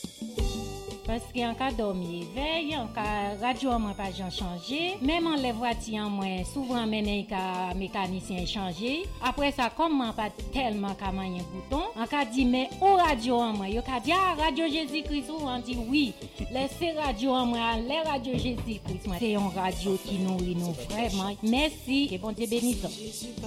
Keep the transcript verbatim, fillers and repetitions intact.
Parce qu'en cas dormi veille, en cas radio moi pas changé, même en les voitures moi souvent mené ka mécanicien changer. Après ça comme moi pas tellement ka mayen bouton, en cas dit mais au radio moi, yo ka dit ah, radio Jésus-Christ ou on dit oui, laissez radio moi, les radio Jésus-Christ, c'est une radio qui nourrit nous vraiment. Merci et bon Dieu bénisse.